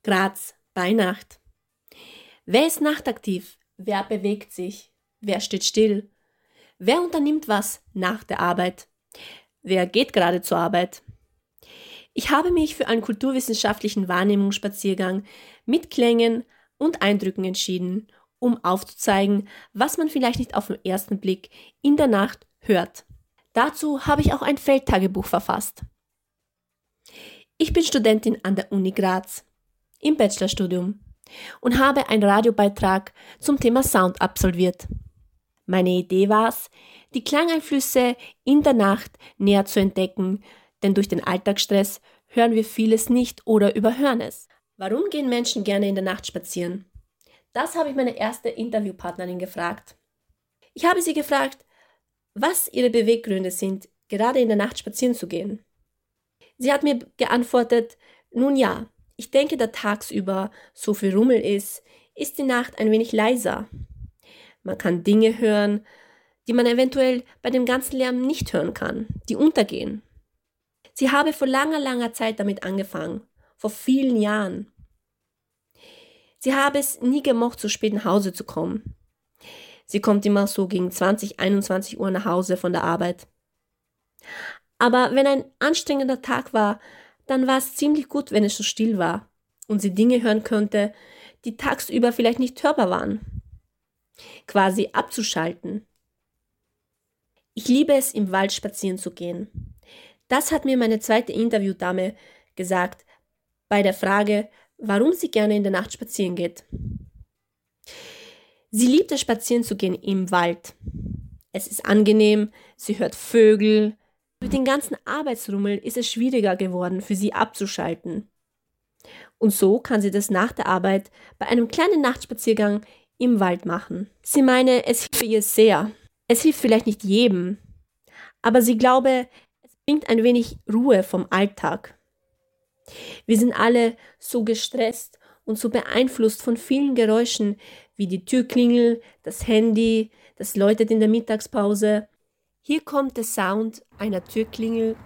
Graz bei Nacht. Wer ist nachtaktiv? Wer bewegt sich? Wer steht still? Wer unternimmt was nach der Arbeit? Wer geht gerade zur Arbeit? Ich habe mich für einen kulturwissenschaftlichen Wahrnehmungsspaziergang mit Klängen und Eindrücken entschieden, um aufzuzeigen, was man vielleicht nicht auf den ersten Blick in der Nacht hört. Dazu habe ich auch ein Feldtagebuch verfasst. Ich bin Studentin an der Uni Graz im Bachelorstudium und habe einen Radiobeitrag zum Thema Sound absolviert. Meine Idee war es, die Klangeinflüsse in der Nacht näher zu entdecken, denn durch den Alltagsstress hören wir vieles nicht oder überhören es. Warum gehen Menschen gerne in der Nacht spazieren? Das habe ich meine erste Interviewpartnerin gefragt. Ich habe sie gefragt, was ihre Beweggründe sind, gerade in der Nacht spazieren zu gehen. Sie hat mir geantwortet, nun ja, ich denke, da tagsüber so viel Rummel ist die Nacht ein wenig leiser. Man kann Dinge hören, die man eventuell bei dem ganzen Lärm nicht hören kann, die untergehen. Sie habe vor langer Zeit damit angefangen, vor vielen Jahren. Sie habe es nie gemocht, so spät nach Hause zu kommen. Sie kommt immer so gegen 20, 21 Uhr nach Hause von der Arbeit. Aber wenn ein anstrengender Tag war, dann war es ziemlich gut, wenn es so still war und sie Dinge hören konnte, die tagsüber vielleicht nicht hörbar waren. Quasi abzuschalten. Ich liebe es, im Wald spazieren zu gehen. Das hat mir meine zweite Interviewdame gesagt, bei der Frage, warum sie gerne in der Nacht spazieren geht. Sie liebt es, spazieren zu gehen im Wald. Es ist angenehm, sie hört Vögel. Durch den ganzen Arbeitsrummel ist es schwieriger geworden, für sie abzuschalten. Und so kann sie das nach der Arbeit bei einem kleinen Nachtspaziergang im Wald machen. Sie meine, es hilft ihr sehr. Es hilft vielleicht nicht jedem, aber sie glaube, es bringt ein wenig Ruhe vom Alltag. Wir sind alle so gestresst und so beeinflusst von vielen Geräuschen, wie die Türklingel, das Handy, das läutet in der Mittagspause. Hier kommt der Sound einer Türklingel.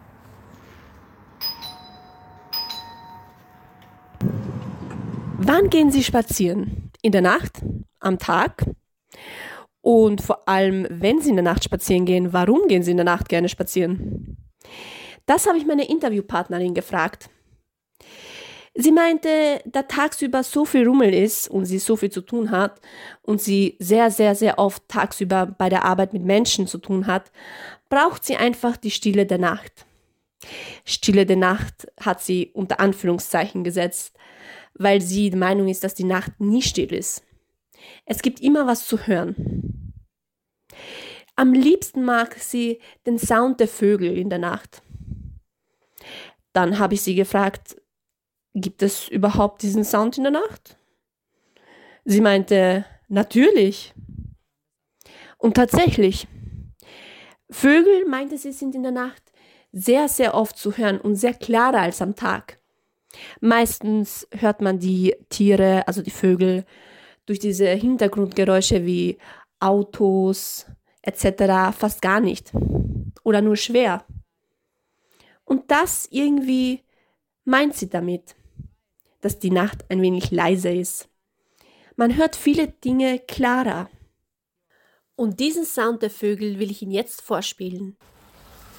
Wann gehen Sie spazieren? In der Nacht? Am Tag? Und vor allem, wenn Sie in der Nacht spazieren gehen, warum gehen Sie in der Nacht gerne spazieren? Das habe ich meine Interviewpartnerin gefragt. Sie meinte, da tagsüber so viel Rummel ist und sie so viel zu tun hat und sie sehr oft tagsüber bei der Arbeit mit Menschen zu tun hat, braucht sie einfach die Stille der Nacht. Stille der Nacht hat sie unter Anführungszeichen gesetzt, weil sie der Meinung ist, dass die Nacht nie still ist. Es gibt immer was zu hören. Am liebsten mag sie den Sound der Vögel in der Nacht. Dann habe ich sie gefragt, gibt es überhaupt diesen Sound in der Nacht? Sie meinte, natürlich. Und tatsächlich, Vögel, meinte sie, sind in der Nacht sehr oft zu hören und sehr klarer als am Tag. Meistens hört man die Tiere, also die Vögel, durch diese Hintergrundgeräusche wie Autos etc. fast gar nicht oder nur schwer. Und das irgendwie meint sie damit, dass die Nacht ein wenig leiser ist. Man hört viele Dinge klarer. Und diesen Sound der Vögel will ich Ihnen jetzt vorspielen.